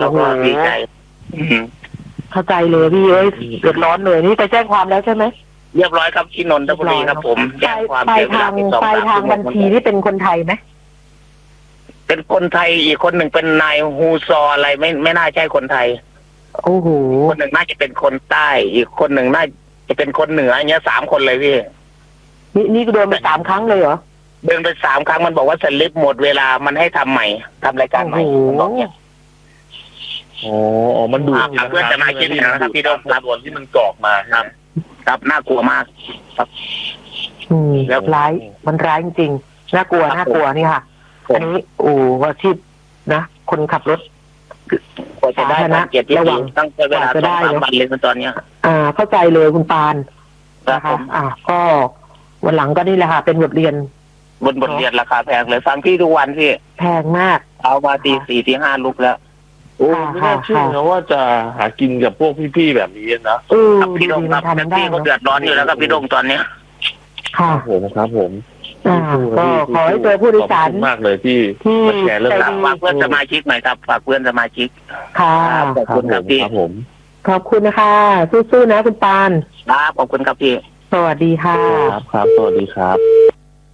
ก็ดีใจเข้าใจเลยพี่เอ้ยเดือดร้อนเลยนี่ไปแจ้งความแล้วใช่ไหมเรียบร้อยครับที่นนทบุรีครับผมแจ้งความไปทางบัญชีนี่เป็นคนไทยไหมเป็นคนไทยอีกคนหนึ่งเป็นนายฮูซออะไรไม่น่าใช่คนไทยโอ้โหคนหนึ่งน่าจะเป็นคนใต้อีกคนหนึ่งน่าจะเป็นคนเหนืออย่างเงี้ย3 คนเลยพี่นี่ก็โดนไป3 ครั้งเลยเหรอเดินไป3 ครั้งมันบอกว่าสลิปหมดเวลามันให้ทำใหม่ทำรายการใหม่บอกเนี่ยอ๋อมันดูเพื่อนจะมาคิดนะครับพี่ดงรับวนที่มันกรอกมาครับน่ากลัวมากครับแล้วร้ายมันร้ายจริงๆน่ากลัวนี่ค่ะอันนี้ว่าที่นะคนขับรถกว่าจะได้นะระหว่างตั้งเวลาจะได้เลยตอนเนี้ยเข้าใจเลยคุณปานนะคะก็วันหลังก็นี่แหละค่ะเป็นบทเรียนราคาแพงเลยฟังพี่ทุกวันพี่แพงมากเอามาตี 4 ตี 5ลุกแล้วโอ้ไม่น่าเชื่อนะว่าจะหากินกับพวกพี่ๆแบบนี้นะพี่ดงครับพี่ก็เดือดร้อนอยู่แล้วครับพี่ดงตอนเนี้ยค่ะครับผมก็ขอให้เจอผู้โดยสารมากเลยที่มาแชร์เรื่องราวฝากเพื่อนสมาชิกหน่อยครับฝากเพื่อนสมาชิกค่ะขอบคุณครับพี่ขอบคุณนะคะสู้ๆนะคุณปานครับขอบคุณครับพี่สวัสดีค่ะครับสวัสดีครับ